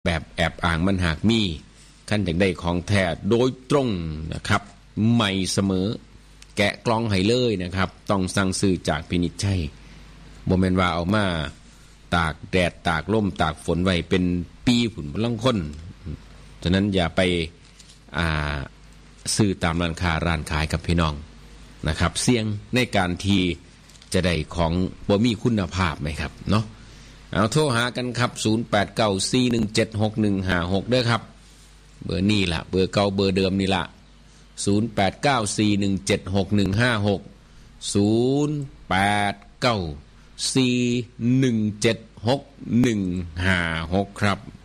แบบแอบอ้างมันหากมีขั้นจากได้ของแท้โดยตรงนะครับใหม่เสมอแกะกล่องให้เลยนะครับต้องสั่งซื้อจากพินิจชัยบ่แม่นว่าเอามาตากแดดตากลมตากฝนไว้เป็นปีผุ่นลังคนฉะนั้นอย่าไปซื้อตามร้านค้าร้านขายกับพี่น้องนะครับเสี่ยงในการที่จะได้ของบ่มีคุณภาพไหมครับเนาะเอาโทรหากันครับ0894176156เด้อครับเบอร์นี้ล่ะเบอร์เก่าเบอร์เดิมนี่ล่ะ0894176156 0894176156ครับ